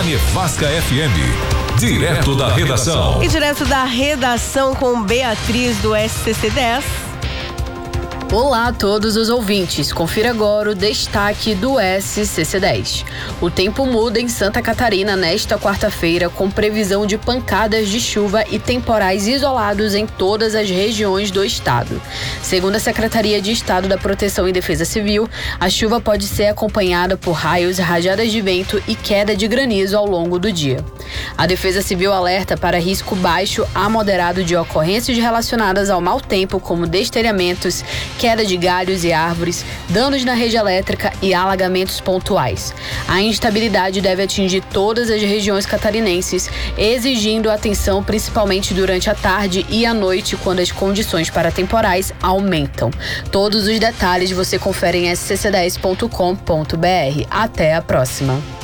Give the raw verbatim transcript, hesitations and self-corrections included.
na Nevasca F M. Direto da redação. E direto da redação com Beatriz do S C C dez. Olá a todos os ouvintes, confira agora o destaque do S C C dez. O tempo muda em Santa Catarina nesta quarta-feira, com previsão de pancadas de chuva e temporais isolados em todas as regiões do estado. Segundo a Secretaria de Estado da Proteção e Defesa Civil, a chuva pode ser acompanhada por raios, rajadas de vento e queda de granizo ao longo do dia. A Defesa Civil alerta para risco baixo a moderado de ocorrências relacionadas ao mau tempo, como destelhamentos, queda de galhos e árvores, danos na rede elétrica e alagamentos pontuais. A instabilidade deve atingir todas as regiões catarinenses, exigindo atenção principalmente durante a tarde e a noite, quando as condições para temporais aumentam. Todos os detalhes você confere em s c c dez ponto com ponto b r. Até a próxima.